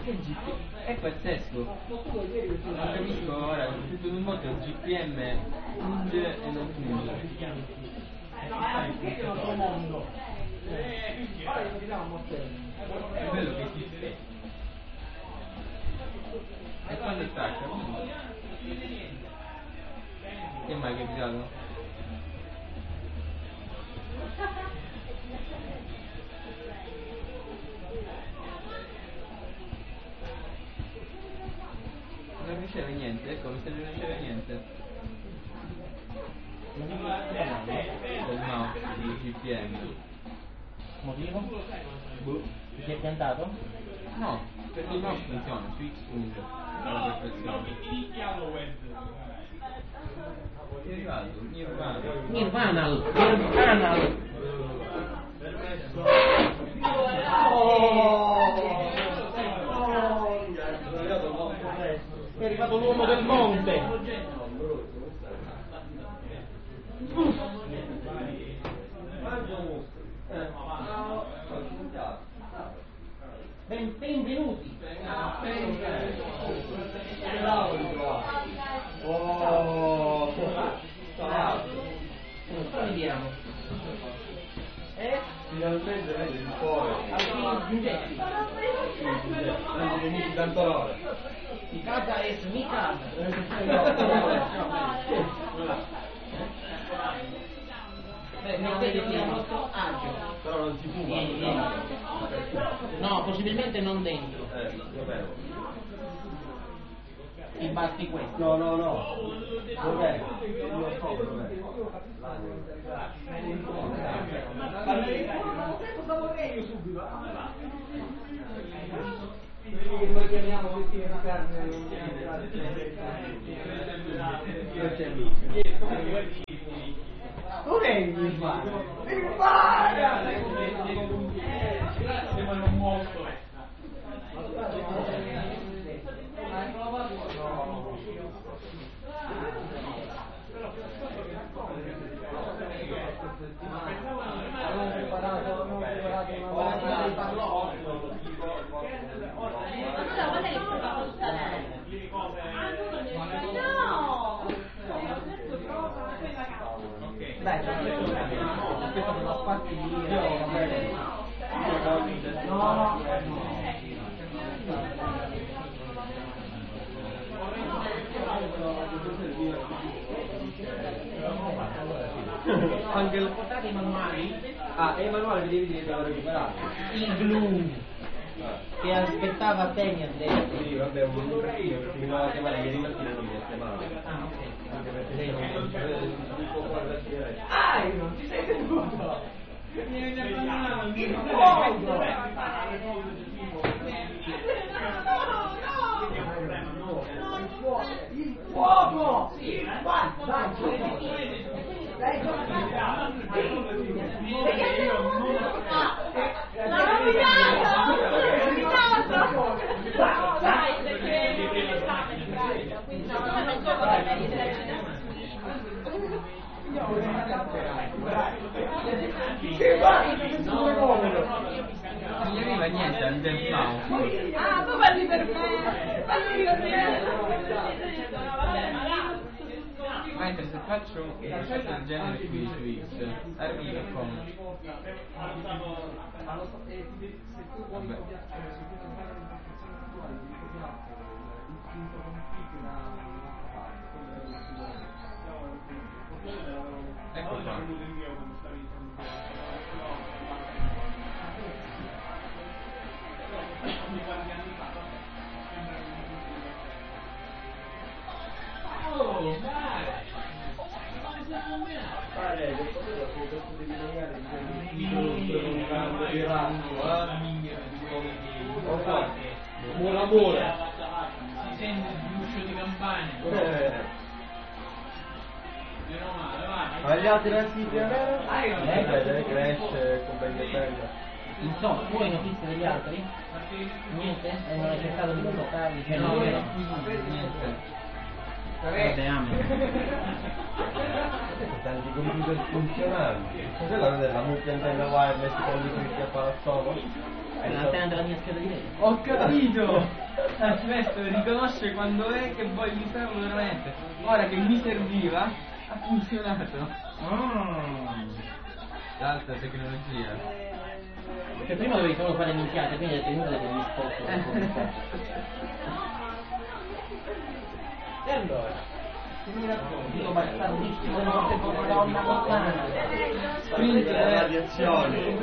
È pazzesco. Non capisco ora, tutto d'un modo GPM funge e non funge. È bello che esiste. E quando attacca? Che mai che è girato? Non riceve niente, ecco, non riceve niente. Del mouse di GPM. Motivo? Boh. Ti si è piantato? No, perché il mouse funziona, su X funge alla perfezione. È arrivato, Nirvanal. È arrivato l'uomo del monte. Benvenuti. Vediamo. Finalmente vedi il cuore. Tanto l'ora. Mi casa es mi casa. Mettete a nostro agio. Però non si fuma. Vieni. No, possibilmente non dentro. Vabbè. Ti basti questo. No. Dov'è? Non lo so dov'è. Cosa vorrei io subito? Noi chiamiamo questi di carne. Dov'è il Nirvana? Nirvana! Sembra un mostro. Dai, aspetta, sono fatti io, no. Anche lo portate i manuali? E i manuali li devi recuperare. Il blu che aspettava te mi ha detto. Sì, vabbè, un pochettino perché mi doveva chiamare ieri mattina e non mi ha chiamato. Ah, ok. Anche perché Non ti sei venuto! Il fuoco! Non gli arriva niente al del mouse. Ah, tu parli per me! Parli per me! Mentre se faccio una cosa del genere qui su X, arriva come? Vabbè. Ecco qua. Buon amore. Si sente il guscio di campagna. Ma gli altri resti di avere? Deve crescere con belle belle. Insomma, tu hai notizie degli altri? Niente? E non hai cercato di contattarli? Cioè, no, vero? Niente. Vabbè, amen. Tanti computer funzionanti. Quella è la multi antenna wireless con i a Palazzolo? l'antenna della mia scheda di rete. Ho capito! Aspetta, riconosce quando è che voglio usarlo veramente. Ora che mi serviva, ha funzionato. L'altra tecnologia. Perché prima dovevi solo fare minchiate, quindi è tenuto che mi sposto. E allora? Io bastardissimo notte con una donna lontana. Quindi le radiazioni.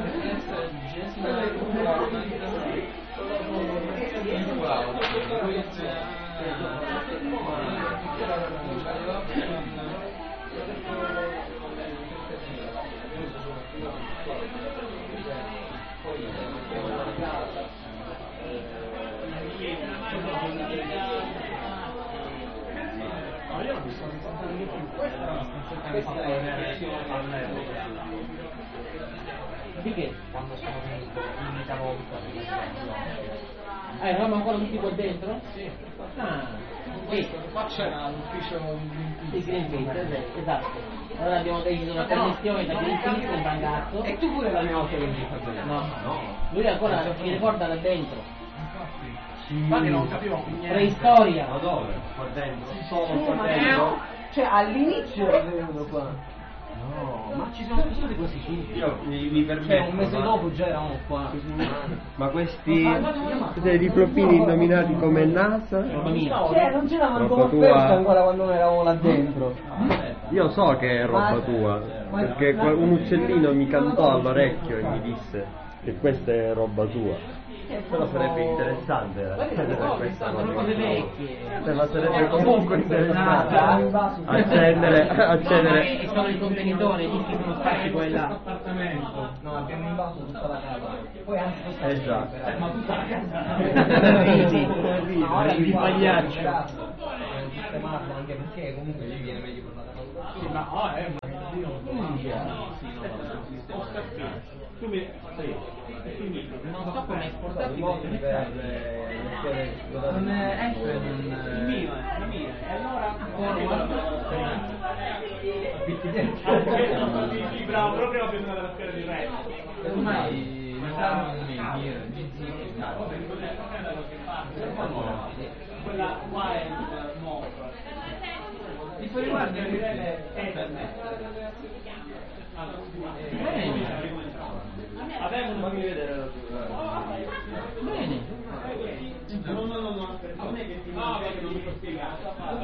Io non mi sto risentendo di più, questa è una reazione Di che? quando sono venuto l'unica volta. Eravamo ancora tutti qua dentro? Sì. Ah, sì. Qua c'era l'ufficio Sì, Greenpeace, esatto. Allora abbiamo deciso una commissione da Greenpeace e Bangazzo. E tu pure la mia volta che mi fai vedere? No, lui ancora mi ricorda da dentro. Infatti non capivo più niente. Preistoria. Ma dove? Qua dentro? Solo qua dentro? Cioè all'inizio ero venuto qua. No, Ma ci siamo stati così su. io mi permetto. Cioè un mese dopo già eravamo qua. Ma questi diplopini nominati come NASA? Roba mia. Cioè non c'era manco Roba tua. offerta ancora quando noi eravamo là dentro. Io so che è roba tua, perché un uccellino mi cantò all'orecchio e mi disse che questa è roba tua. Però sarebbe interessante accedere a questa Sono cosa. cose vecchie. Ma sarebbe comunque interessante accedere. E sono il contenitore, lì che sono stati quella. Appartamento. No, abbiamo invaso tutta la casa. Poi anche questa Esatto. ma tutta la casa. Ridi, pagliaccio. Sistemarlo anche perché comunque gli viene meglio per la casa. Sì, ma Non so come esportarti Non questo è il mio, la mia. E allora Bravo, proprio la prima della scheda di re. ormai mi sa Quella qua è il nuovo. ti puoi guardare Adesso non Fammi vedere la tua. Bene. No, a me che ti no, perché non mi sto spiegando.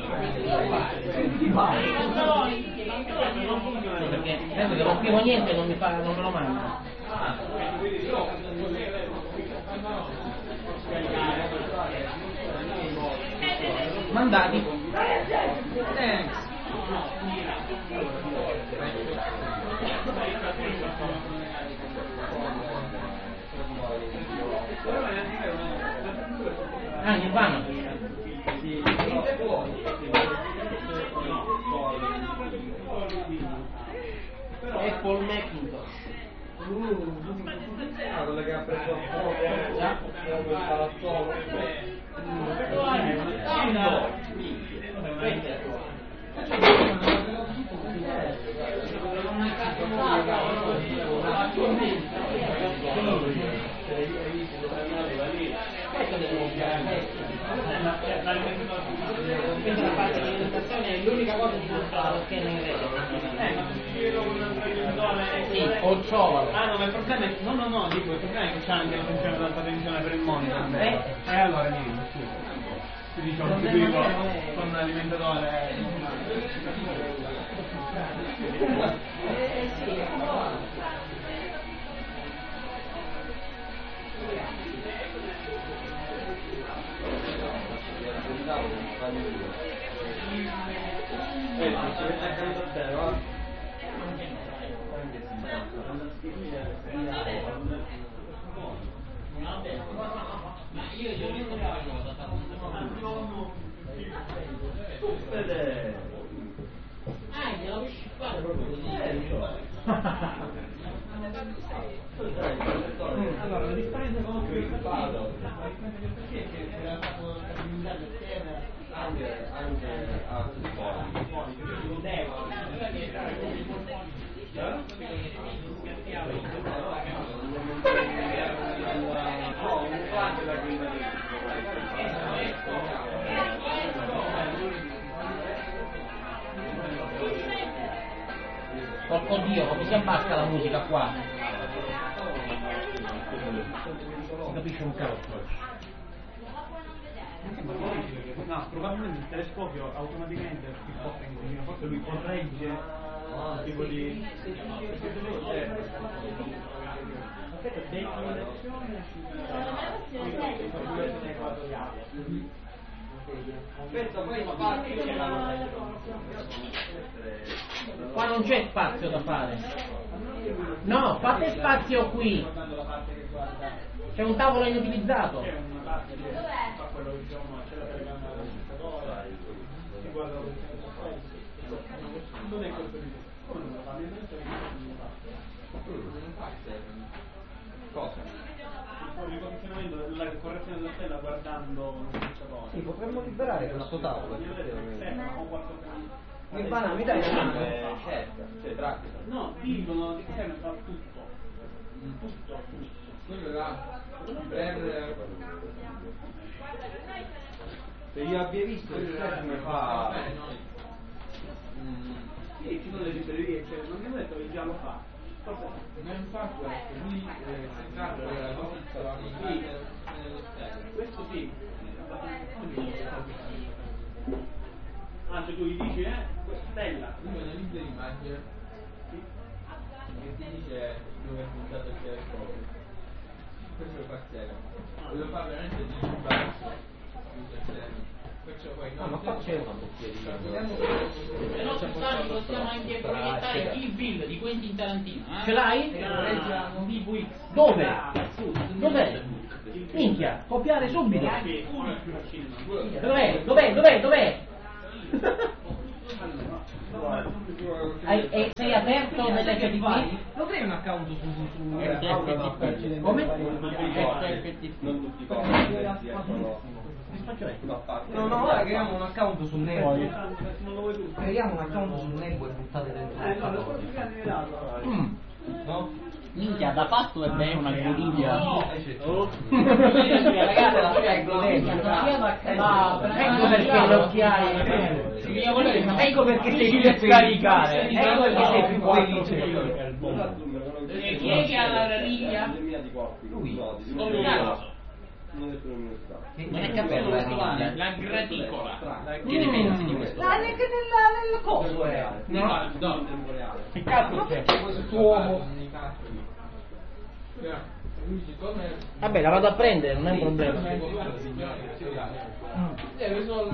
Non funziona. Perché adesso che non scrivo niente non me lo manda. mandati. Thanks. Ah, Nirvana. Apple Macintosh. Quello che ha preso il fuoco, il palazzolo. Questa è la parte di alimentazione, è l'unica cosa che non fa lo schermo in rete. Sì, o ciovalo. Ah no, ma il problema è no, dico, il problema è che c'è anche una funzione ad alta tensione per il monitor. Allora niente, scusa. Ti dico un seguivo con un alimentatore. Glielo scippato proprio così. Allora, la differenza con il passato, perché era stato stabilizzato il schermo anche a Porco Dio, come si abbassa la musica qua? Si capisce un cazzo. No, probabilmente il telescopio automaticamente si porta in continuo, forse lui corregge tipo di... Aspetta, poi spazio c'è la... Qua non c'è spazio da fare. No, fate spazio qui. C'è un tavolo inutilizzato. C'è una parte che fa quello che diciamo, c'è la telecamera del spettatore, si guarda lo non è questo di come non lo fa, non Cosa? il riposizionamento della correzione della stella guardando lo spettatore. Sì, potremmo liberare questo tavolo, Io effettivamente. o qualcosa di... Che banale, mi dai una mano? Certo, cioè pratica. No, dicono che serve fa tutto. Tutto. Quello là, per... Se io abbia visto il come fa... Sì, ci sono le librerie, cioè, non mi hanno detto che già lo fa. Forse Non fa questo, lui Riccardo era la pizza, sì, questo sì. Anzi tu gli dici, stella. lui nella libera immagine che ti dice dove è puntato il telescopio. Questo lo fa cielo. Lo fa veramente di un basso. Perciò poi No, ma qua c'è una bottiglia. Le nostre immagini possiamo anche proiettare il Bill di Quentin Tarantino. Ce l'hai? DVX. Dove? Dov'è? Minchia, copiare subito. Dov'è? Dov'è? Sei aperto nell'FTP? Lo crei un account su FTP. Come? Non tutti No, ora creiamo un account sul network. Non lo vuoi tu? Creiamo un account sul network e buttate dentro. No, No? Minchia, da password è una guariglia. Ragazzi, la spiego. Ecco perché le occhiaie. Ecco perché sei più scaricare. Ecco perché sei più felice. E chi è che ha la riglia? Lui. Col cazzo. Non è per l'università. Non è capello la graticola. Che ne pensi di questo? Anche nel coso era. No. Che cazzo c'è? Questo uomo. Vabbè, la vado a prendere, non è un problema. Deve solo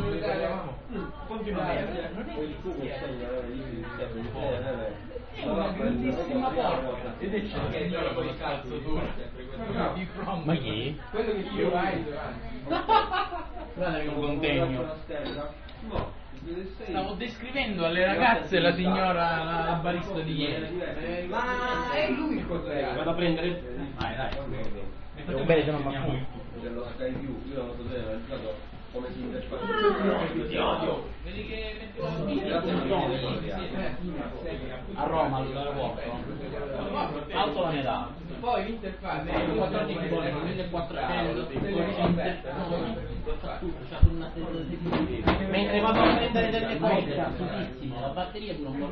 È una bellissima porta. Ed è c'è che io con il calzo duro. Ma chi? Quello che io vai. Guarda che contegno. No. Stavo descrivendo alle ragazze la signora, la barista di ieri. Ma è lui il contrario. Vado a prendere? Dai. Devo bene se non va più. dello Sky View, io non lo sapevo, è entrato come si interfaccia. Ti odio. Vedi che A Roma all'aeroporto. Auto la metà. Poi l'interfaccia 1400 mentre vado a prendere delle cose cazzutissime, la batteria dura un po'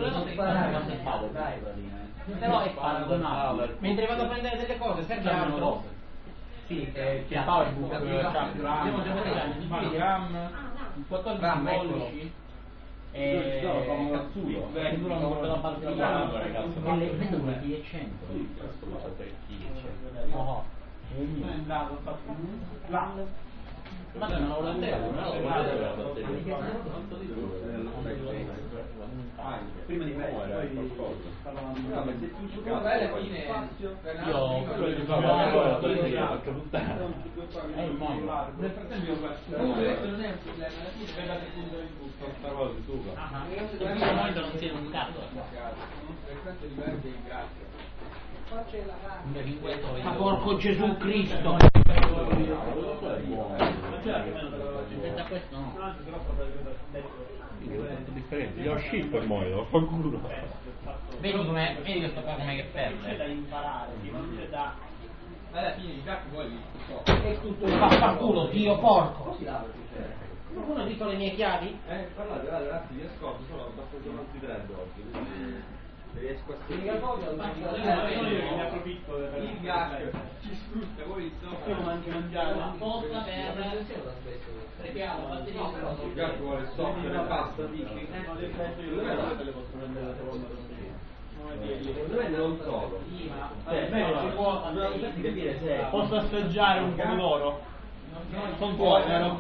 però è paragonabile. Mentre vado a prendere delle cose serve altro. Sì, c'è il PowerBook, abbiamo già fatto RAM, 14 pollici e dura un po' la batteria e le vedo 1000 no. Ma non lo prima di me è il mondo. Nel frattempo questo non è un problema, alla fine vedete il punto di vista. Il mio momento non si è un cazzo. Ma porco Gesù Cristo! Senza questo no. differente, io scippo il modo, fa culo. Vedi questo qua come che perde. da imparare, non c'è da... Alla fine i gatti poi È tutto il vaffanculo, Dio porco! Qualcuno ha visto le mie chiavi? Parlate ragazzi, vi ascolto, sono abbastanza molti freddo oggi, quindi riesco a Ne approfitto Il gag ci sfrutta, poi il io non anche mangiare. apposta per prepiamo batteria il gag vuole soffrire basta dici Io le posso prendere la seconda secondo me non solo si può di capire se posso assaggiare un pomodoro? Sono tuoi, vero?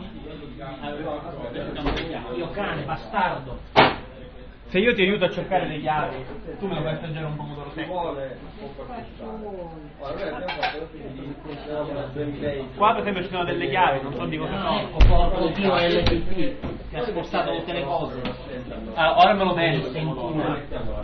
io cane bastardo. Se io ti aiuto a cercare le chiavi, tu mi puoi assaggiare un pomodoro si secco. vuole può partecipare. Allora noi abbiamo fatto una gameplay. Qua per esempio ci sono delle chiavi, non so di cosa sono. Ecco, porco Dio LPP che ha spostato tutte le cose. Ah, ora me lo vedo il pomodoro.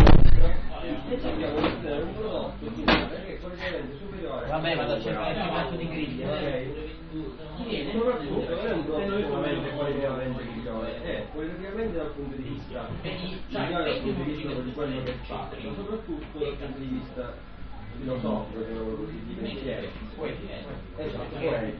Vabbè, vado a cercare il piatto di griglia. Chi viene? Soprattutto non è un prodotto solamente qualitativamente migliore, è qualitativamente dal punto di vista migliore dal punto di vista di quello che fa, ma soprattutto dal punto di vista filosofico, così, di pensiero. Esatto,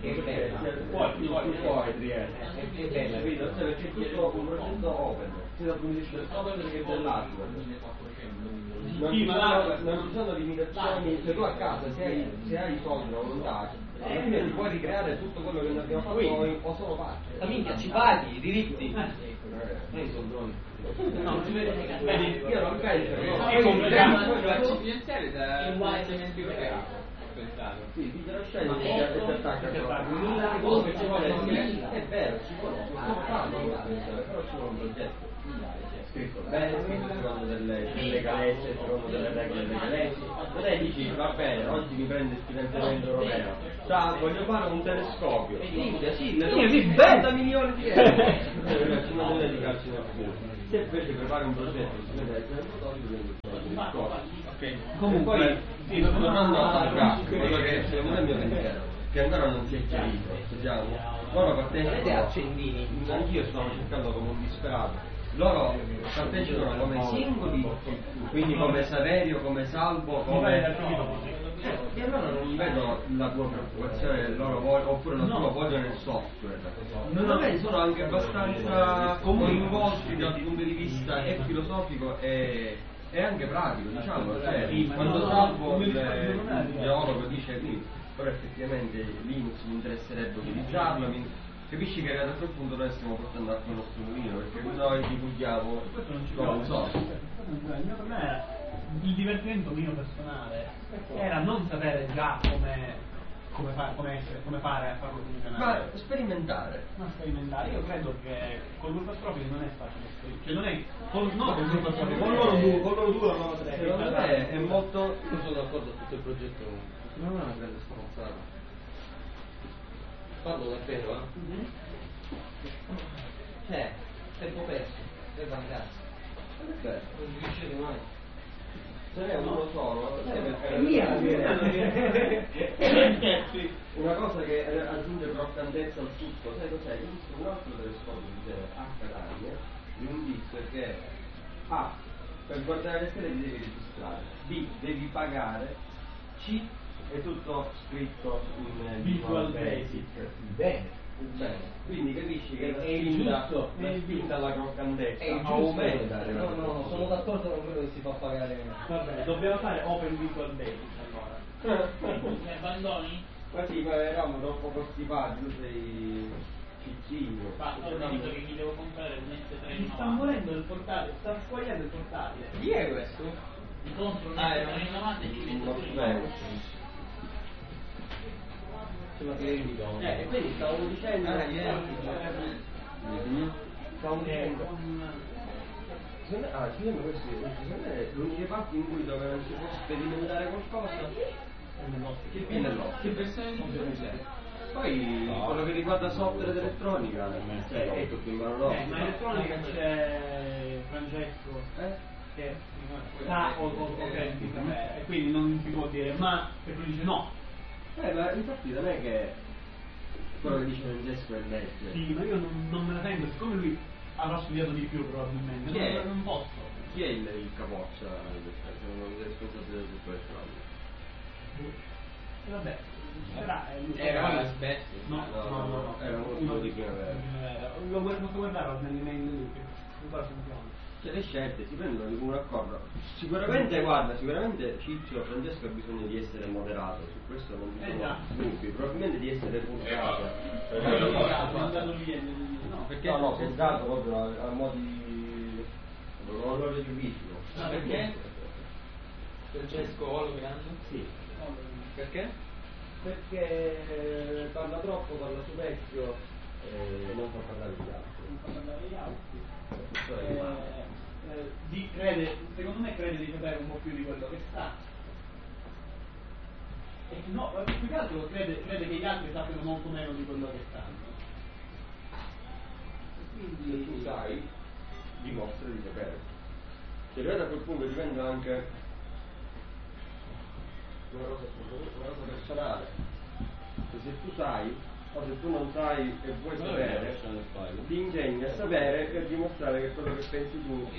più poetry è capito? Cioè, perché tutto un progetto open, sia dal punto di vista del software che dell'hardware. Non ci sono limitazioni, se tu a casa se hai i soldi da volontà, alla fine ti puoi ricreare tutto quello che noi abbiamo fatto noi o solo parte. La minchia, ci paghi i diritti. Noi sono droni. No, ci vedi. Io non penso È complicato. il finanziario da finanziamenti europei. Pensato. Sì, video scegli e ti attacca comunque ci vuole è vero, ci vuole però ci vuole un progetto scritto bene, scritto secondo delle legalezze, secondo delle regole legalezze. Non è dici va bene, oggi mi prende il finanziamento europeo, ciao, voglio fare un telescopio. Sì, ne do 50 milioni di euro. Ci non deve dedicarci nessuno. Se invece prepari un progetto si vede essere comunque sì, tornando al gas, quello che secondo me è il mio pensiero, che ancora non si è chiarito, loro partecipano, anch'io stavo cercando come un disperato, loro partecipano come singoli, quindi come Saverio, come Salvo, come... E allora non vedo la tua preoccupazione, oppure la tua voglia nel software. Non me sono anche abbastanza coinvolti dal punto di vista e filosofico e anche pratico, diciamo, cioè, quando Salvo il geologo dice però effettivamente Linux mi interesserebbe utilizzarlo, capisci che a quel punto noi stiamo portando anche il nostro mulino, perché noi divulghiamo non so. Per me il divertimento mio personale era non sapere già come fare a farlo funzionare. Ma sperimentare. Ma sperimentare, io credo che con Google Profile non è facile sperimentare. Cioè non è con Google Profile, con loro due non lo Secondo me è molto. Io sono d'accordo su tutto il progetto, non è una grande stronzata. Parlo davvero, Tempo perso, per vacanza. Non succede mai. Ce n'è uno solo, una cosa che aggiunge croccantezza al tutto, sai cos'è? Esiste un altro telescopio a Catania di un tizio che A, per guardare le stelle ti devi registrare, B, devi pagare, C, è tutto scritto in Visual Basic. Bene. Quindi capisci che la spinta alla croccantezza aumenta. No, sono d'accordo con quello che si fa pagare. Vabbè, dobbiamo fare Open Visual Basic allora. Mi abbandoni? Ma sì, ma eravamo troppo costipati, tu sei piccino. Basta, ho detto che mi devo comprare un S3. Mi sta morendo il portatile, sta squagliando il portatile. Chi è questo? Mi compro un S3 e ci metto pure. Quindi stavo dicendo secondo me l'unica parte in cui dove non si può sperimentare qualcosa è nell'otto. Che versione di c'è? Poi quello che riguarda software ed elettronica è tutto in mano nostra. Ma elettronica c'è Francesco che sa o e quindi non si può dire ma e poi dice no. Ma infatti non è che quello che dice Francesco è legge. Sì, ma io non me la sento, siccome lui avrà studiato di più probabilmente, non posso. Chi è il capoccia non è responsabile di tutto questo? Vabbè, era Sbessi? No, era uno di primavera. Lo posso guardare al snellimento di lui, ancora funziona. Cioè le scelte si prendono di comune accordo. Sicuramente, guarda, sicuramente Ciccio Francesco ha bisogno di essere moderato, su questo non ci sono dubbi, probabilmente di essere purgato. Perché? No, purgato proprio a mo' di orologio giudizico. Ma perché? Francesco Ologrando? Sì. Perché? Perché parla troppo, parla su vecchio e non fa parlare gli altri. Secondo me crede di sapere un po' più di quello che sa. E no, più che altro crede che gli altri sappiano molto meno di quello che sanno. Se tu sai, dimostra di sapere. Se arrivato a quel punto dipende anche una cosa personale. Se tu sai, o se tu non sai e vuoi sapere, ti impegni a sapere per dimostrare che quello che pensi tu.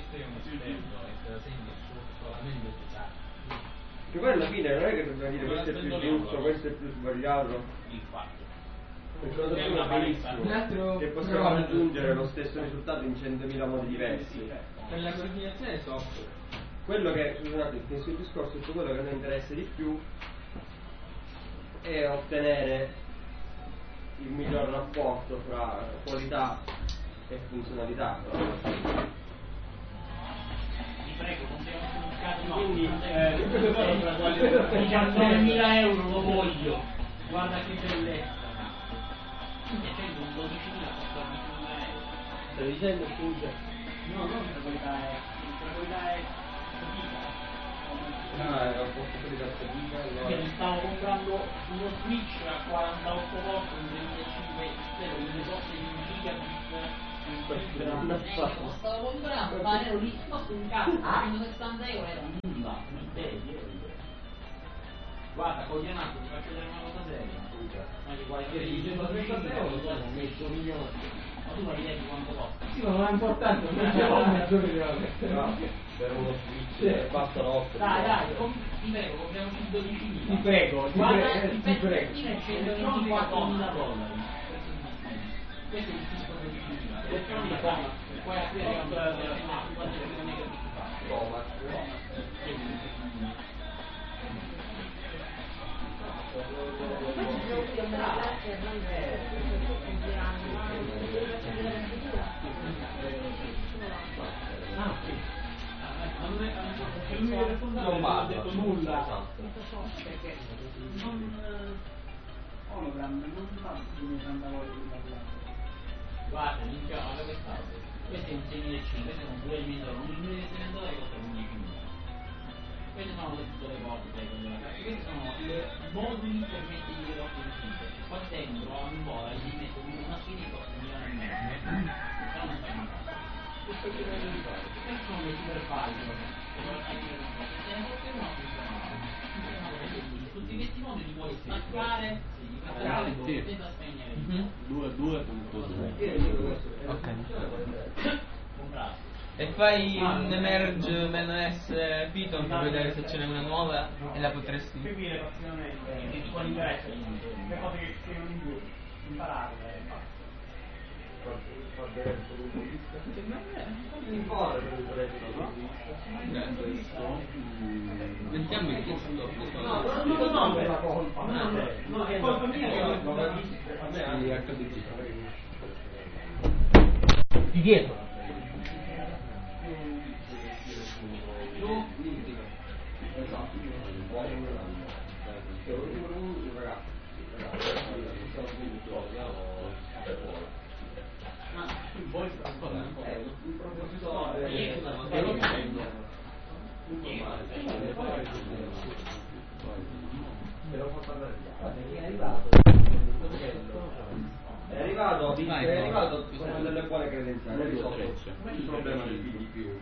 Che poi alla fine non è che dobbiamo dire questo è più giusto, questo è più sbagliato. Perché lo sappiamo benissimo che possiamo raggiungere lo stesso risultato in 100.000 modi diversi. Per la coordinazione software. Quello che, scusate, il penso il discorso è che quello che a noi interessa di più è ottenere il miglior rapporto fra qualità e funzionalità. Prego, non sei un cazzo, no. Quindi, 19.000 euro lo voglio, guarda che bellezza. E c'è un 12.000 costa 12.000 euro. Stai dicendo scusa? No, non la qualità è fatica. Era un po' di fatica, Io mi stavo comprando uno Switch a 48 volt, un 2005 XL, un costo di 1 gigabit. Lo stavo comprando, ma ero lì, costa un cazzo, 160 euro era nulla, guarda, con Leonardo ti faccio vedere una cosa seria. Ma che guardi, 130 euro ho messo milioni. Ma tu vai di quanto costa? Sì, ma non è importante, non c'è una per uno Switch basta 8. Dai, ti prego, compriamo 12.000. Ti prego, Guarda, ti prego. il pezzettino è $124.000. Questo è il fisco del 12.000. Elettronica, puoi aprire quanto non va, detto nulla perché Hologram non fa tanta voglia di parlare. guarda, minchia, guarda quest'altro. Questo è un 6.500, questo è un 2.000, un 1.000 costa un 10.000. Queste sono tutte le cose, questi sono i moduli per mettere le cose in sito. Qua dentro a un po' gli metto una spina e costa 1.500.000. Però non fai niente. Questi sono le super file. Tutti questi modi li puoi staccare senza spegnere. 2.2. Ok. Comprarsi. E fai un emerge MNS Python per vedere se ce n'è una nuova e la potresti. Seguire passivamente Che ti può interessare. le cose che non imbuto, impararle e basta. non importa per il punto di vista. Mettiamo il testo No, per la colpa. No, è colpa mia che a me è Di dietro. esatto. Un ragazzo, sono venuto a scuola. Un professore te lo fa parlare è arrivato con delle buone credenziali, ha risolto il problema dei figli più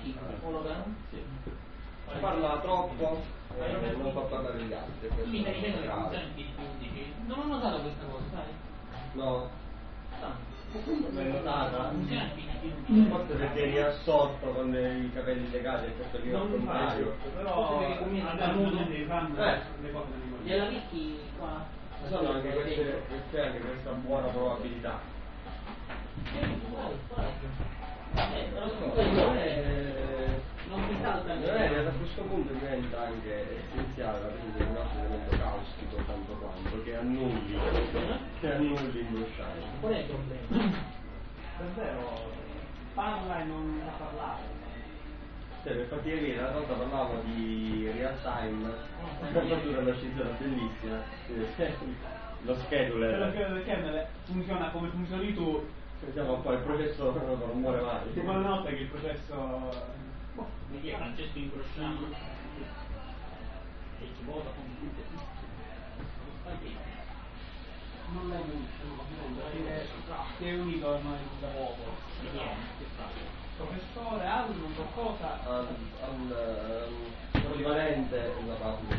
parla troppo e non fa parlare gli altri. Mi stai dicendo che funziona il P11? Non ho notato questa cosa, sai? No, non l'hai notata? Funziona il P11. Forse perché eri assorto con i capelli legati e questo lì al contrario. però da nudo fanno le cose di noi. Gliela picchi qua? Ci sono anche queste, c'è anche questa buona probabilità. Non mi salta a questo punto diventa anche essenziale la presenza di un altro elemento caustico tanto quanto che annulli l'imbrosciato. Qual è il problema? Davvero, parla e non sa parlare. Cioè, per farti capire, l'altra volta parlavo di real time, ho fatto una scienza bellissima, lo scheduler. Perché kernel funziona come funzioni tu. Diciamo poi il processo non muore mai. Tipo la notte che il processo. Vedi Francesco incrociato e chi vota con tutte Non l'hai visto, si è unito ormai da poco. Professore, non so cosa. Al polivalente una parte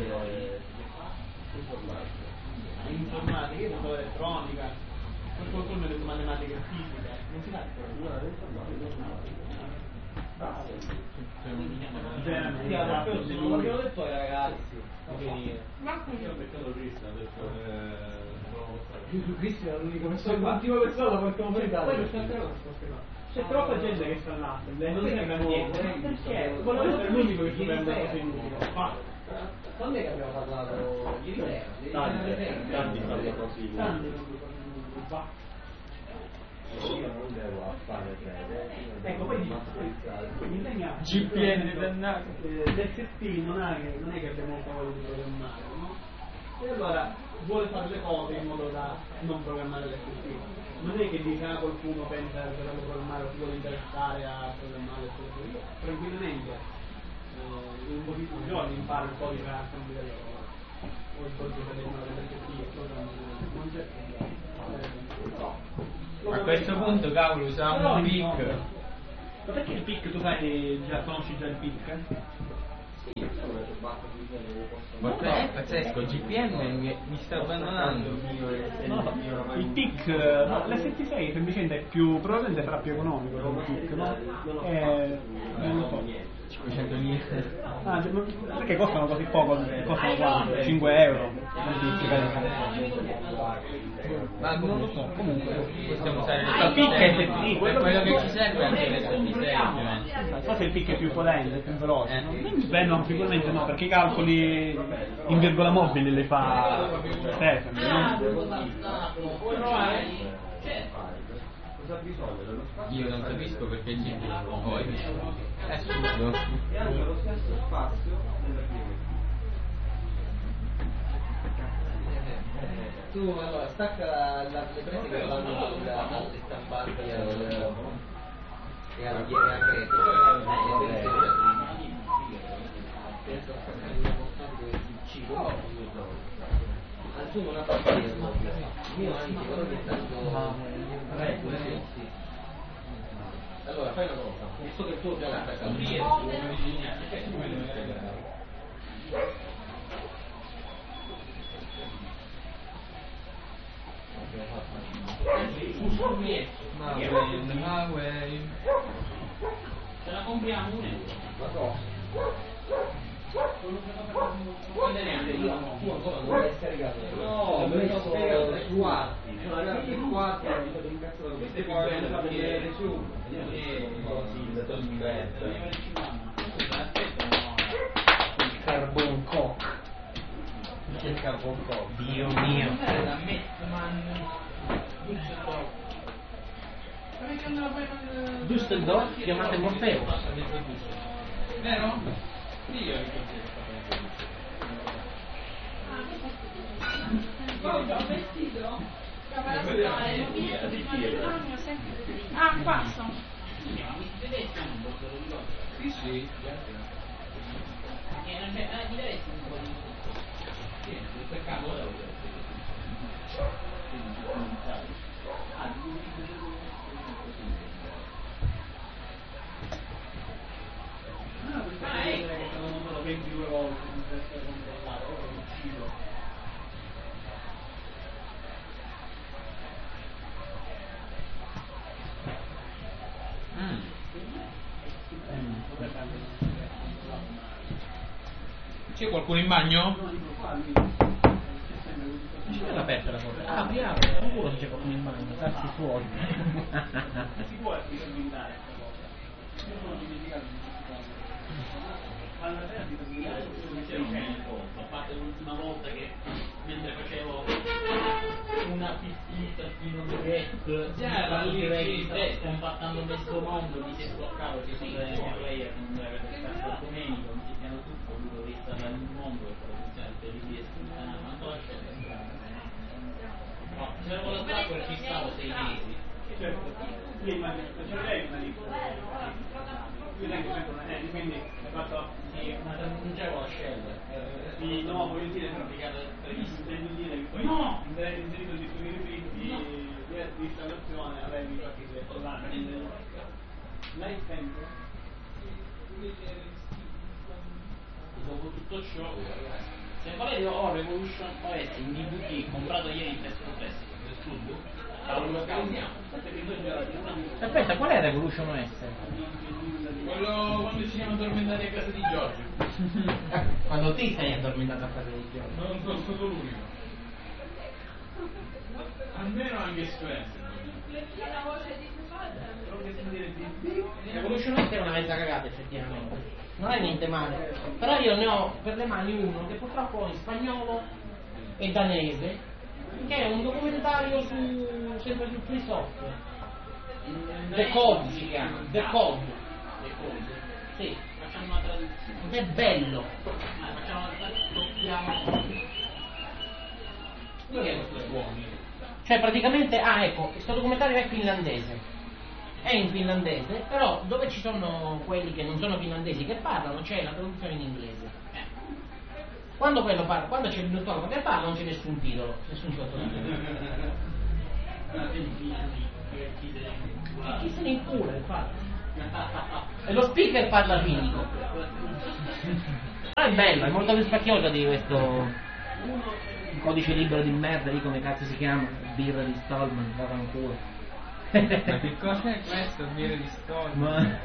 Informatica, tutto elettronica, qualcuno delle matematiche e fisica. Non si sa non l'ho detto ai ragazzi Cristian è l'unico l'ultima persona per comunicare. C'è troppa gente che sta là e non sembra niente. Perché? Volevo essere l'unico che sembra una cosa inutile. quando è che abbiamo parlato ieri sera? Tanti fanno così. Io non devo fare Ecco, poi bisogna GPN dannato. l'ST non è che abbia molta voglia di programmare, no? E allora vuole fare le cose in modo da non programmare l'ST. Non è che dice qualcuno pensa che devo programmare o si vuole interessare a programmare l'ST. Tranquillamente in un pochissimo giorni impara il codice a cambio del lavoro o il codice per l'ST non c'è problema. A questo punto cavolo usiamo un pic. Ma perché il PIC tu sai già conosci già il PIC? Guarda, è pazzesco, GPM mi sta abbandonando. Il PIC, no, l'ST6 semplicemente è più, probabilmente sarà più economico del PIC, no? Non lo so. 500 lire. Ah, perché costano così poco? Costano quanto? 5 euro? Ma non lo so, comunque possiamo usare il PIC è ST, quello che ci serve anche l'ST6. Forse il PIC è più potente, è più veloce. Beh no, sicuramente no, perché i calcoli in virgola mobile li fa Stefano, Io non capisco perché ci poi. È assurdo. E hanno lo stesso spazio nella clinica. Tu allora stacca le prese che vanno alle stampanti e al cibo al suo una partita il mio anche quello che è stato allora fai una cosa visto che il tuo già l'ha attaccato ce la compriamo un euro ma tu ancora non l'hai scaricato No, me lo spiego su quarti, cioè la i quarti queste poi le fate vedere su. Il carbon coke. C'è il carbon coke. Dio mio. Düsseldorf chiamate Morfeo Vero? Io ho un vestito ah, questo Sì, sì. che sono 22 volte per essere controllato, ora è uscito. C'è qualcuno in bagno? è aperta la porta apriamo sicuro c'è qualcuno in bagno darsi fuori Si può sperimentare questa cosa A parte l'ultima volta che mentre facevo una pipita fino a compattando mezzo mondo mi si è sbloccato che sono delle mie player non deve aver fatto il domenico, non si piano tutto, lui deve installare il mondo e produzione per il spuntana quanto la scelta. No, se lo volevo fare perché ci stavo 6 mesi. Certo, prima c'è lei una lista. Io tengo sempre un anello, quindi ho fatto Ma non c'avevo la scelta. no, voglio dire, però intendo dire che poi inserito il disco di installazione avevi fatto lifetime. Dopo tutto ciò, se volete ho Revolution OS in DVD comprato ieri in Festival del Sud. Allora lo calmiamo. Aspetta, qual è Revolution OS? Quello quando ci siamo addormentati a casa di Giorgio. Quando ti sei addormentato a casa di Giorgio? Non sono stato l'unico. Almeno anche esperienza. Revolution OS è una mezza cagata effettivamente. Non è niente male. Però io ne ho per le mani uno che purtroppo ho in spagnolo e danese, che è un documentario sempre su free software. The Code si chiama, The Code. Sì. Facciamo una traduzione. È bello. Facciamo una traduzione. Che è questo buoni? Cioè praticamente, ecco, questo documentario è finlandese. È in finlandese, però dove ci sono quelli che non sono finlandesi che parlano c'è la traduzione in inglese. Quando quello parla, quando c'è il minutologo che parla non c'è nessun titolo, nessun sottotitolo. Chi se ne incula, infatti. E lo speaker parla finnico. Però è bello, è molto più spacchiosa di questo codice libero di merda lì, come cazzo si chiama? Birra di Stallman, vada un culo. Ma che cosa è questo? Birra di Stallman?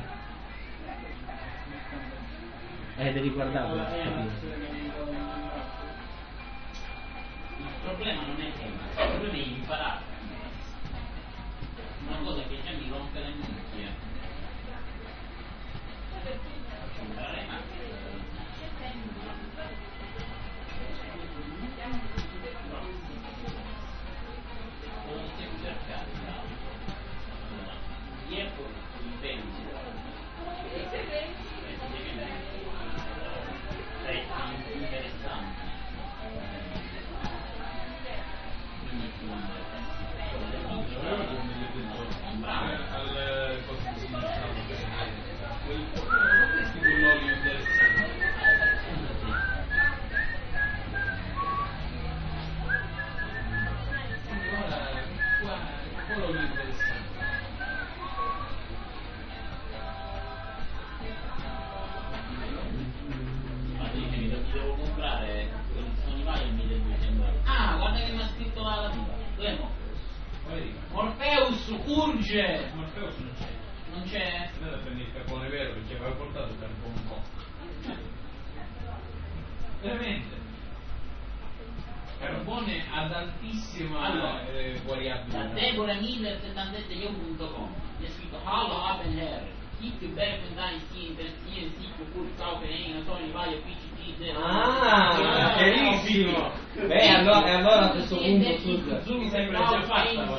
Devi guardarlo per capire. Il problema non è che il problema è imparare. Una cosa che già mi rompe le minchie. Faccio imparare non si può cercare dietro il pensi interessanti devo comprare Sony Vaio il 1200 euro. Ah, guarda che mi ha scritto la vita. Dove è Morpheus? Urge! Morpheus non c'è. Non c'è? Andate a prendere il carbone vero perché aveva portato il carbone un po'. Veramente. Carbone ad altissima variabilità. Da Deborah Miller 77io.com mi ha scritto Hallo Open Air. Keep you back when I see in pur Saufen Sony Vaio PCT 0. Chiarissimo. Beh, allora a questo punto mi sembra già fatta.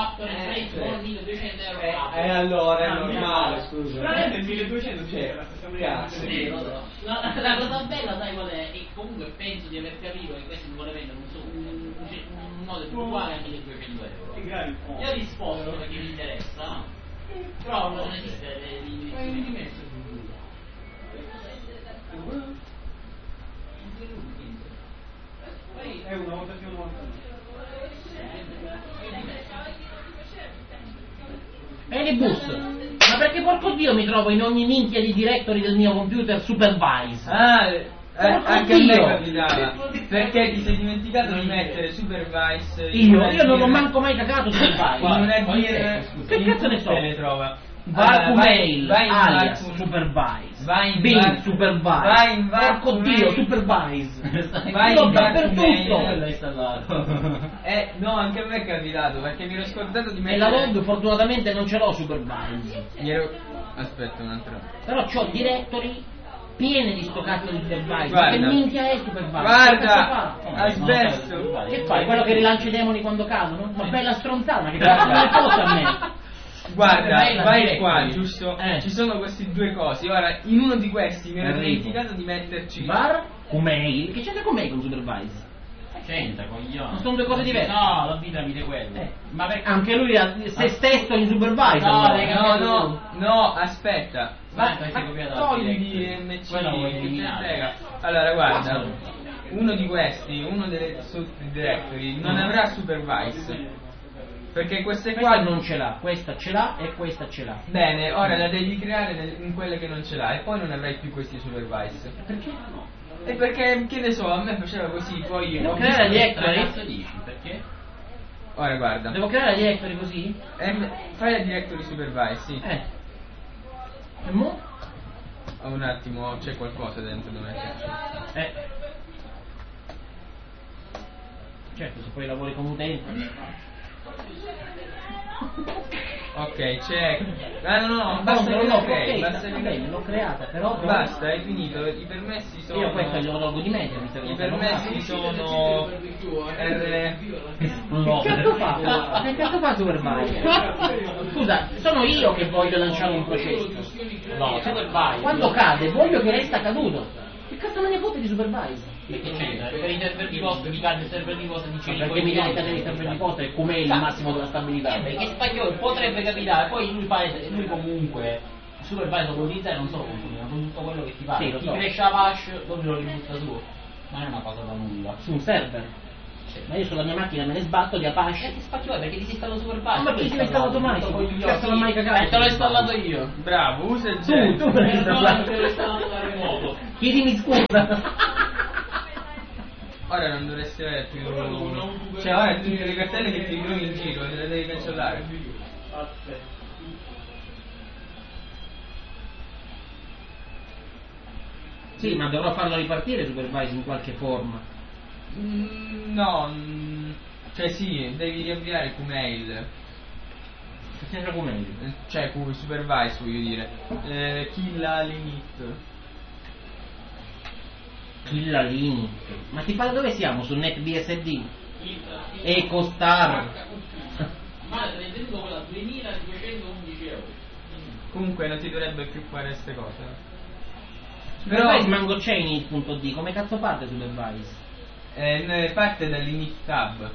E allora è normale, scusa. Veramente il 1200 c'è la stessa Cazzo. La cosa bella, sai qual è? E comunque penso di aver capito che questo mi vuole vendere un modello uguale a 1200 euro. Io ho risposto perché mi interessa, no? Però non esiste l'indirizzo. È una volta più una volta E le bus? Ma perché porco Dio mi trovo in ogni minchia di directory del mio computer supervise? Anche a me capitava. Perché ti sei dimenticato di mettere supervise? Io non ho manco mai cagato supervise. Non è dire che cazzo ne so? le trova. Vacumail, alias Vacuum. supervise. Vai in Bing Vacuum. supervise. Vai in Porco Vacuum. Dio, supervise. Vai Io in dappertutto. Vacuum. L'hai installato. No, anche a me è capitato perché mi ero scordato di E mettere. la log fortunatamente non ce l'ho supervise. Aspetta un attimo. Però c'ho directory piene di sto cazzo di supervisor. Guarda. Che minchia è supervisor? Guarda, Che aspetta. Che fai? Quello che rilancia i demoni quando cadono? Ma bella stronzata, che cazzo me ne fotte a me? Guarda, Vai vai qua, giusto? Ci sono questi due cosi. Ora, in uno di questi mi ero Arrivo. dimenticato di metterci. Var o mail? Che c'entra con mail con supervisor? C'entra, coglione. Ma sono due cose diverse. No, la vita vide quello. Ma anche lui ha se stesso in supervisor. No, allora. No, aspetta. Ma questi copiati dal togli directory. MC, Quello vuoi che eliminare. ce ne frega. Allora, guarda, uno di questi, uno delle directory, non avrà supervise. Perché queste Questa qua non ce l'ha, questa ce l'ha e questa ce l'ha. Bene, ora la devi creare in quelle che non ce l'ha e poi non avrai più questi supervise. Perché no? E perché, che ne so, a me faceva così, poi Devo ho creare la visto- directory? Cazzo dici? Perché? Ora guarda, Devo creare la directory così? fai la directory supervise, sì. E mo? Un attimo, c'è qualcosa dentro da metterci. Certo, se poi lavori con utente. Ok, c'è. Ah no, basta che la crei, basta che va la bene, l'ho creata, però. Basta, hai finito. I permessi sono. Io questa glielo tolgo di mezzo, visto che I non serve permessi un sono. cazzo. Che cazzo fa? Che cazzo fa Supervisor? Scusa, sono io che voglio lanciare un processo. No, Supervisor. Quando cade, voglio che resta caduto. Che cazzo me ne fotte di Supervisor? Perché c'entra? Per i server di posta mi cade il server di posta di 5 Perché mi devi cadere il server di posta e com'è il massimo della stabilità? Perché spagnolo potrebbe capitare, poi lui comunque Supervisor lo utilizza e non solo consuma, con tutto quello che ti pare. Sì, lo Ti so. cresce la hash, dopo lo ributta su. Non è una cosa da nulla. Su un server. Ma io sulla mia macchina me ne sbatto di Apache. Ti spagnolo perché ti si installa Supervisor. Ma perché si è installato automatico? Che cazzo l'ha mai cagato? Te l'ho installato io. Bravo, usa il Tu genio. me l'hai installato. Te l'ho installato da remoto. Chiedimi scusa. Ora non dovresti avere più. Cioè, ora tutte le cartelle che ti trovi in giro, le devi cancellare. Sì, ma dovrò farlo ripartire Supervisor in qualche forma. No, cioè sì, devi riavviare Qmail. Che c'entra con me? Cioè, supervise voglio dire. Killa l'init. Killa Linux. Ma ti pare dove siamo? Su NetBSD? EcoStar. Ma te ne venuto quella 2211 euro. Comunque non ti dovrebbe più fare queste cose. Supervise manco c'è init.d, come cazzo parte Supervise? Parte dall'init tab.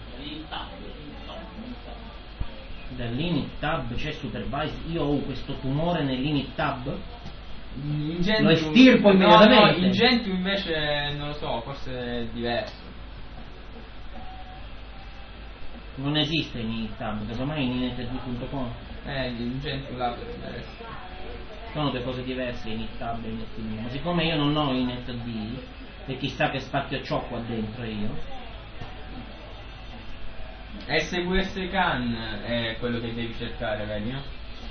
Dall'init tab c'è Supervise, io ho questo tumore nell'init tab? In Gentoo- Lo estirpo immediatamente. No, in Gentoo invece non lo so, forse è diverso. Non esiste init tab, casomai in inetd.com. In Gentoo là per diverso. Sono due cose diverse init tab e inetd, ma siccome io non ho inetd e chissà che spazio c'ho qua dentro io. SVScan è quello che devi cercare, vedi, no?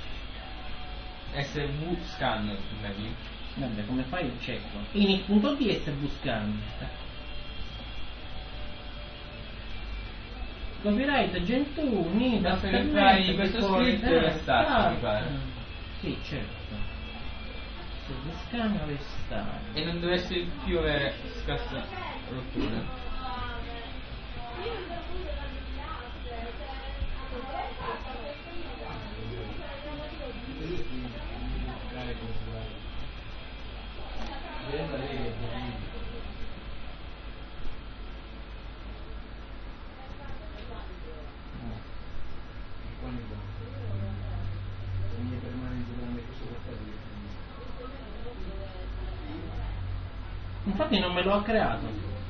SVScan, vedi? Vabbè, come fai il check? Init.d e svscan. Copyright Gentoo, NIT, Basta che fai questo script e restart, mi pare. Sì, certo. Svscan restart. E non dovresti più avere scasso rotture. Infatti non me lo ha creato.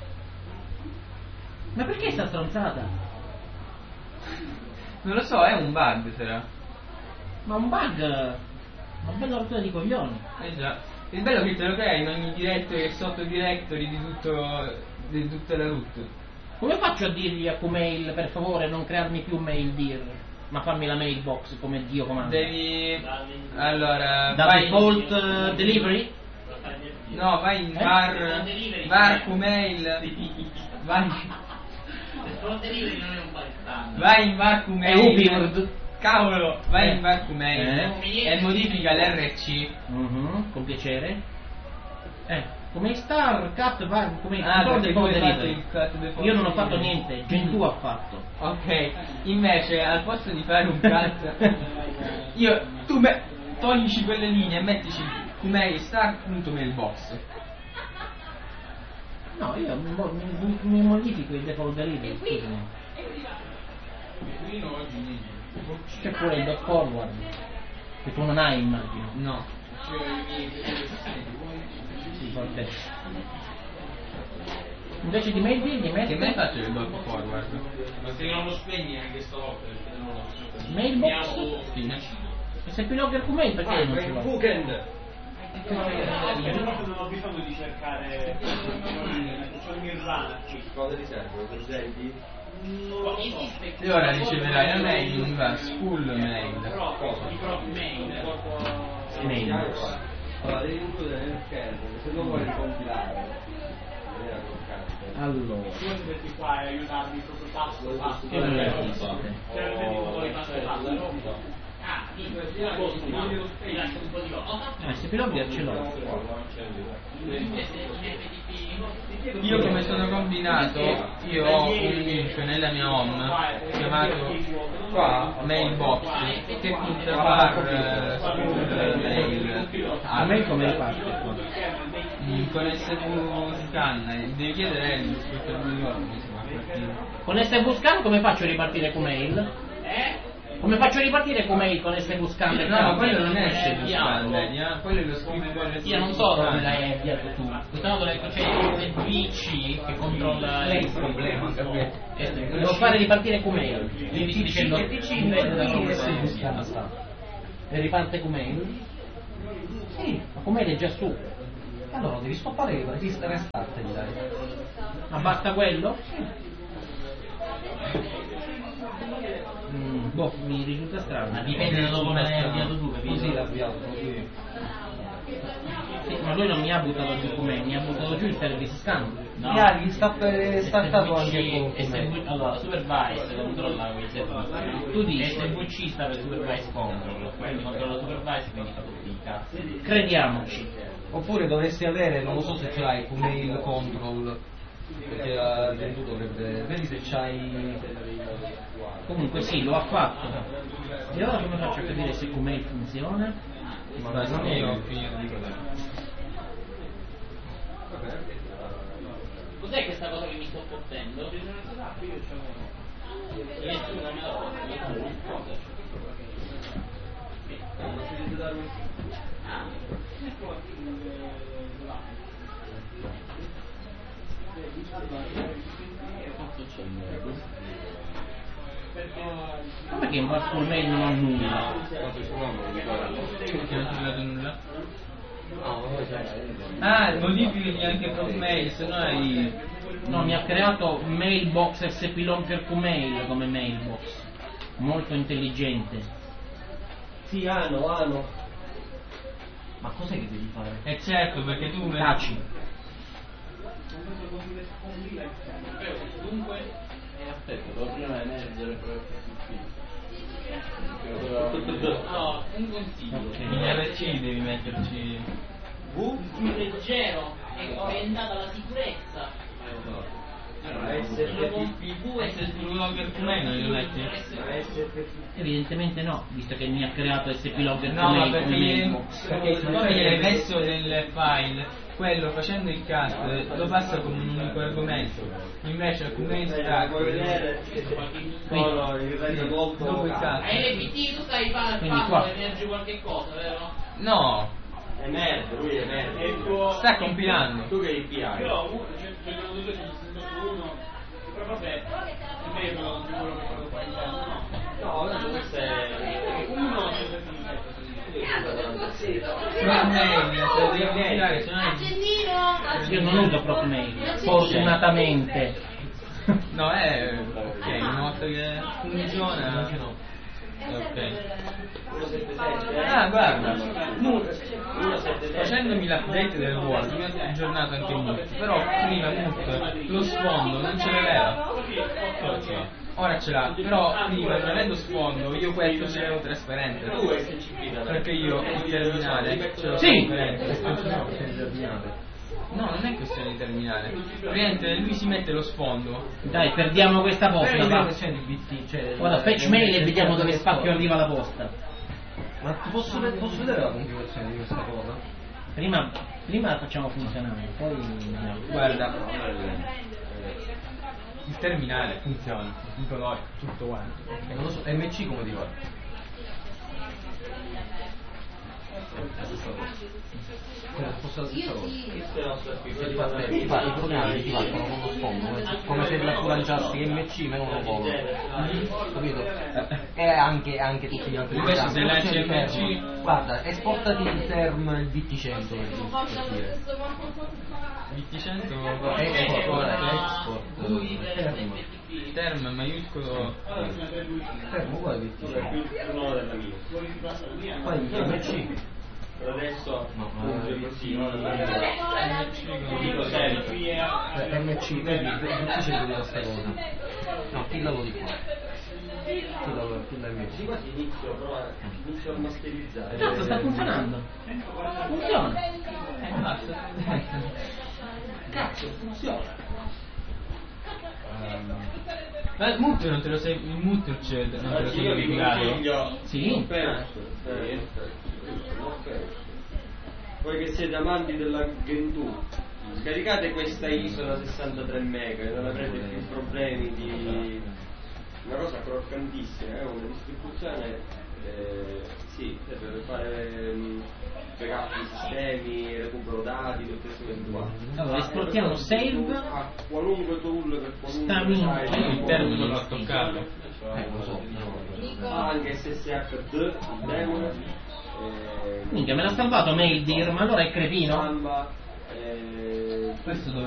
Ma perché sta stronzata? Non lo so, è un bug sarà. Ma un bug. Una bella rottura di coglioni. Eh già. Il bello è che te lo crei in ogni directory e sotto directory di tutta la root. Come faccio a dirgli a Qmail per favore non crearmi più mail dir, ma fammi la mailbox come Dio comanda? Devi. Allora. Da vai default delivery? No, vai in var Qmail. Vai. Non è un palestano. Vai in var È Qmail. Upward. Cavolo, vai in Vacuummail e modifica l'RC. Con piacere. Come Star Cut va come perché tu hai fatto il cut before io non ho fatto delivery. niente, Gentù ha fatto. Ok, invece al posto di fare un cut toglici quelle linee e mettici Kumail Star.mailbox. No, io mi modifico il default delivery, scusami. C'è pure il dot forward che tu non hai, immagino. No. Sì, vabbè. Invece di mail Che mai faccio il dot forward? Ma se non lo spegni anche stavolta, perché non lo so. mailbox? E se Pilogger Kumail perché non ce l'ho? Weekend. Non ho bisogno di cercare c'ho il Nirvana qui. Cosa ti serve? Presenti? E ora riceverai una mail in school mail. Mailbox. Allora devi includere nel kernel, se non vuoi compilare. Allora, Tu metti qua e aiutarmi proprio passo passo. che non è questo? Se Pilogger ce l'ho. Io come sono combinato, io ho un link nella mia home chiamato mailbox che punta a far mail. A me come riparte qua? Con SV scan, devi chiedere a Elvis perché non mi ricordo come si chiama. Con SV Scan come faccio a ripartire Kumail? Come faccio a ripartire Kumail con SV Scan? No, quello non è SV scan, quello è lo scritto. Io non so dove l'hai avviato tu. Quest'anno c'è il VC che controlla il problema. Devo fare ripartire Kumail. Quindi sto dicendo invece da SV Scan sta. E riparte Kumail? Sì, ma Kumail è già su. Allora devi stoppare e restarteli, dai. Ma basta quello? Boh, mi risulta strano. Ma dipende da dove l'hai avviato tu, capito? Così l'ha avviato, così. Sì, ma lui non mi ha buttato giù come, mi ha buttato giù il service scan. No. Gli sta startato anche con allora, supervise controlla quei servizi. Tu dici SVC sta per supervise control, quindi controlla supervise, quindi fa tutti i cazzi. Crediamoci. Oppure dovresti avere, non lo so se ce l'hai, Kumail control, perché Gentù dovrebbe, vedi se c'hai. Comunque sì, lo ha fatto. E ora come faccio a capire se Kumail funziona? Ma non io ho finito di cos'è. Cos'è questa cosa che mi sto fottendo? Nessuno me Come che in Barfull Mail non ho nulla? Perché non ti ho dato nulla? Ah, modifichi anche per mail, se no hai. No, mi ha creato Mailbox SP Logger Kumail come mailbox. Molto intelligente. Sì, hanno. Ma cos'è che devi fare? Certo, perché tu Taci. Dunque, aspetta, devo prima emergere no, un consiglio. in RC devi metterci. Più leggero e orientato alla sicurezza. SP Logger Kumail non li metti? Evidentemente no, visto che mi ha creato SP Logger No, ma Kumail come mailbox. perché siccome gli hai messo nel file, quello facendo il cut lo passa come un unico argomento. Invece alcuni stack dopo il cut. LPT tu stai facendo emerge qualche cosa, vero? No, Emerge, lui emerge. sta compilando. Tu che API? Io ho avuto, ce ne ho due, sono uno, però vabbè, è meglio non sicuro che quello qua interno, no. No, questo è. Uno Io non uso proprio mail, fortunatamente. No, è ok, una volta che funziona. Ok. Ah, guarda, facendomi l'update del Word mi ha aggiornato anche Moot, però prima Moot lo sfondo non ce l'aveva. Ora ce l'ha, però prima non avendo sfondo io questo ce l'avevo trasparente. Perché io il terminale ce l'ho trasparente. No, non è questione di terminale. Praticamente lui si mette lo sfondo. Dai, perdiamo questa posta. Però Va. è questione di BT, cioè, Guarda, fetch mail e vediamo dove spacchio arriva la posta. Ma posso vedere la configurazione di questa cosa? Prima la facciamo funzionare, poi vediamo. Guarda, il terminale funziona, in colore, tutto quanto. E non lo so, MC come ti va? Fosse la stessa cosa. Se ti fa i programmi ti partono con lo sfondo, come se tu lanciassi MC meno un polo. Capito? E anche tutti gli altri Invece se lanci MC, MC, guarda, esportati il term il BT100 per dire. BT100 Export term maiuscolo. Term uguale BT100. Poi MC. Adesso No, MC, MC, vedi, BT100 di questa cosa. No, killalo di qua. Killa MC. quasi inizio a masterizzare. Cazzo, sta funzionando. Funziona. Basta. Cazzo, funziona. Ma il mutuo non te lo sei. Il mutuo c'è, non te lo sei verificato. Sì. Voi che siete amanti della Gentoo, scaricate questa ISO da 63 mega e non avrete più problemi di una cosa croccantissima, una distribuzione sì, per fare backup di sistemi, recupero dati, tutte queste cose qua. Allora, esportiamo save. A qualunque tool per Sta qualunque minchia. Il termine non l'ho toccato. Lo so, anche SSHD, il demone, Minchia, me l'ha salvato Maildir, ma allora è cretino. Samba, Questo dove